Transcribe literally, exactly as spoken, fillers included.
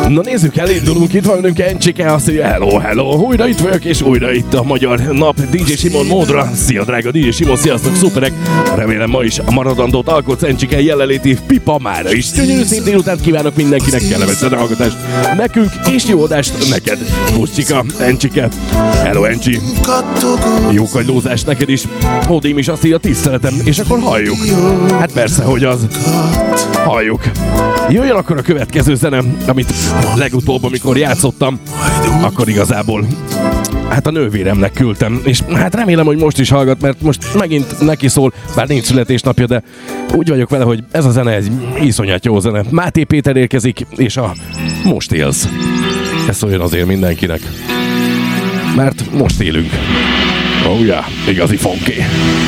Na nézzük, elindulunk, itt van velünk Encsike, azt mondja, hello, hello, újra itt vagyok, és újra itt a Magyar Nap dé dzsé Simon módra. Szia drága dé dzsé Simon, sziasztok, szuperek! Remélem ma is a maradandót alkotsz Encsike jelenléti pipa mára is. Gyönyörű szép délután kívánok mindenkinek, kellemes hallgatást nekünk, és jó adást neked, Puszcsika, Encsike. Hello Encsi! Jó kagylózást neked is. Hódím is azt írja, tiszteletem, és akkor halljuk. Hát persze, hogy az. Halljuk. Jöjjön akkor a következő zenem, amit legutóbb, amikor játszottam, akkor igazából hát a nővéremnek küldtem, és hát remélem, hogy most is hallgat, mert most megint neki szól, bár nincs születésnapja, de úgy vagyok vele, hogy ez a zene egy iszonyat jó zene. Máté Péter érkezik, és a Most élsz. Ez szóljon azért mindenkinek, mert most élünk. Oh yeah, igazi funky.